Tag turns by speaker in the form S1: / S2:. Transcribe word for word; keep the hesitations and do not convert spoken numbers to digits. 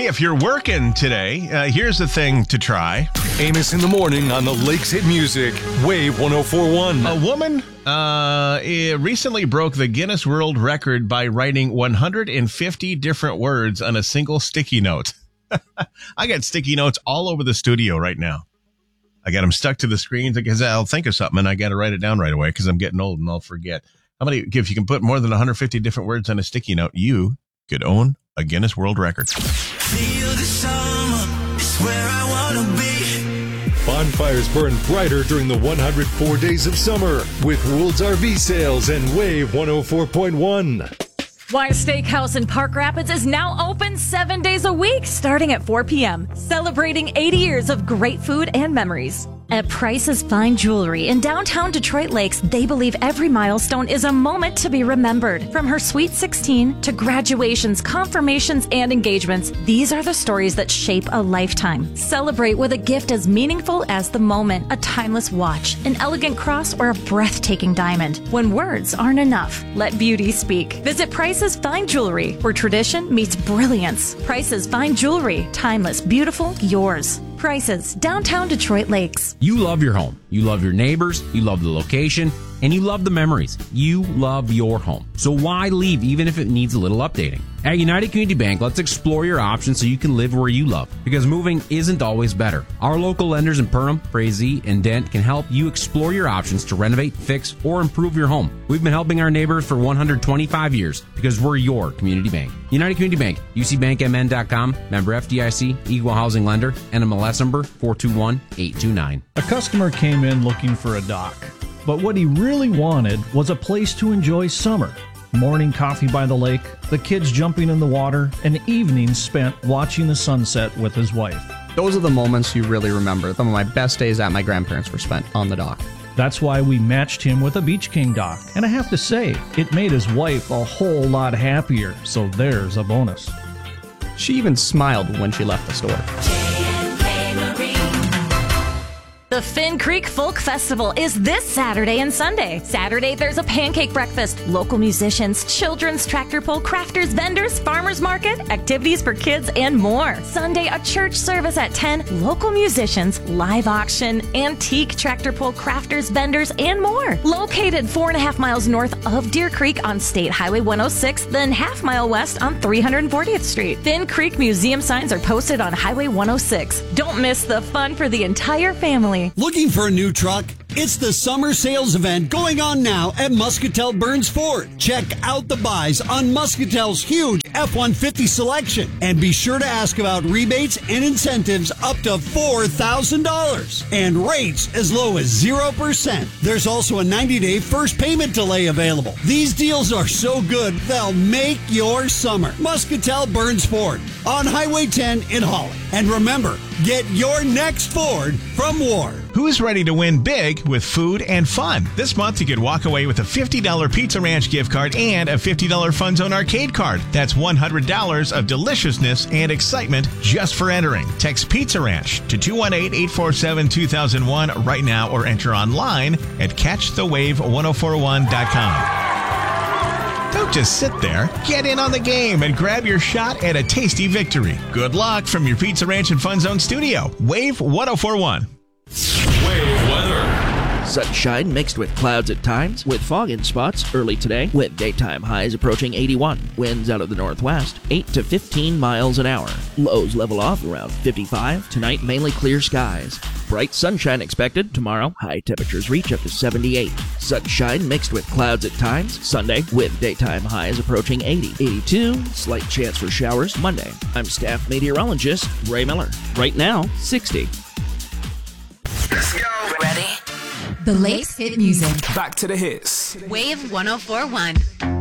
S1: if you're working today, uh, here's the thing to try.
S2: Amos in the morning on the Lakes Hit Music, Wave one oh four point one.
S1: A woman uh, recently broke the Guinness World Record by writing one hundred fifty different words on a single sticky note. I got sticky notes all over the studio right now. I got them stuck to the screens because I'll think of something and I got to write it down right away because I'm getting old and I'll forget. How many, if you can put more than one hundred fifty different words on a sticky note, you could own a Guinness World Record.
S3: Feel the summer, it's where I want to be.
S2: Bonfires burn brighter during the one hundred four days of summer with World's R V Sales and Wave one oh four point one.
S4: Wise Steakhouse in Park Rapids is now open seven days a week, starting at four p.m., celebrating eighty years of great food and memories. At Price's Fine Jewelry in downtown Detroit Lakes, they believe every milestone is a moment to be remembered. From her Sweet sixteen to graduations, confirmations, and engagements, these are the stories that shape a lifetime. Celebrate with a gift as meaningful as the moment, a timeless watch, an elegant cross, or a breathtaking diamond. When words aren't enough, let beauty speak. Visit Price's Fine Jewelry, where tradition meets brilliance. Price's Fine Jewelry, timeless, beautiful, yours. Prices, downtown Detroit Lakes.
S5: You love your home. You love your neighbors. You love the location. And you love the memories. You love your home. So why leave even if it needs a little updating? At United Community Bank, let's explore your options so you can live where you love. Because moving isn't always better. Our local lenders in Perham, Frazee, and Dent can help you explore your options to renovate, fix, or improve your home. We've been helping our neighbors for one hundred twenty-five years because we're your community bank. United Community Bank, U C bank M N dot com, member F D I C, equal housing lender, N M L S number four two one eight two nine.
S6: A customer came in looking for a dock, but what he really wanted was a place to enjoy summer. Morning coffee by the lake, the kids jumping in the water, and evenings spent watching the sunset with his wife.
S7: Those are the moments you really remember. Some of my best days at my grandparents were spent on the dock.
S6: That's why we matched him with a Beach King dock. And I have to say, it made his wife a whole lot happier, so there's a bonus.
S7: She even smiled when she left the store.
S4: The Finn Creek Folk Festival is this Saturday and Sunday. Saturday, there's a pancake breakfast, local musicians, children's tractor pull, crafters, vendors, farmers market, activities for kids, and more. Sunday, a church service at ten, local musicians, live auction, antique tractor pull, crafters, vendors, and more. Located four and a half miles north of Deer Creek on State Highway one oh six, then half mile west on three hundred fortieth Street. Finn Creek Museum signs are posted on Highway one oh six. Don't miss the fun for the entire family.
S8: Looking for a new truck? It's the summer sales event going on now at Muscatel Burns Ford. Check out the buys on Muscatel's huge F one fifty selection. And be sure to ask about rebates and incentives up to four thousand dollars. And rates as low as zero percent. There's also a ninety-day first payment delay available. These deals are so good, they'll make your summer. Muscatel Burns Ford on Highway ten in Holly. And remember, get your next Ford from Ward.
S1: Who's ready to win big with food and fun? This month, you could walk away with a fifty dollars Pizza Ranch gift card and a fifty dollars Fun Zone arcade card. That's one hundred dollars of deliciousness and excitement just for entering. Text Pizza Ranch to two one eight, eight four seven, two thousand one right now or enter online at catch the wave one oh four one dot com. Don't just sit there. Get in on the game and grab your shot at a tasty victory. Good luck from your Pizza Ranch and Fun Zone studio. Wave one oh four point one.
S2: Wave weather.
S9: Sunshine mixed with clouds at times, with fog in spots early today, with daytime highs approaching eighty-one. Winds out of the northwest, eight to fifteen miles an hour. Lows level off around fifty-five. Tonight, mainly clear skies. Bright sunshine expected tomorrow. High temperatures reach up to seventy-eight. Sunshine mixed with clouds at times. Sunday, with daytime highs approaching eighty. eighty-two. Slight chance for showers Monday. I'm staff meteorologist Ray Miller. Right now, sixty.
S3: Let's go.
S10: Ready?
S11: The Lakes Hit Music.
S10: Back to the hits.
S11: Wave one oh four point one.